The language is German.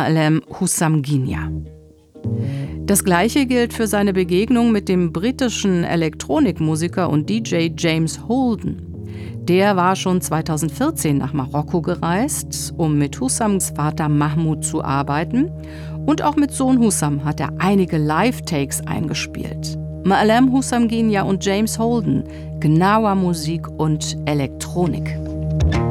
Ma'alem Hussamginia. Das Gleiche gilt für seine Begegnung mit dem britischen Elektronikmusiker und DJ James Holden. Der war schon 2014 nach Marokko gereist, um mit Hussams Vater Mahmoud zu arbeiten. Und auch mit Sohn Hussam hat er einige Live-Takes eingespielt. Ma'alem Hussamginia und James Holden, Gnawa Musik und Elektronik.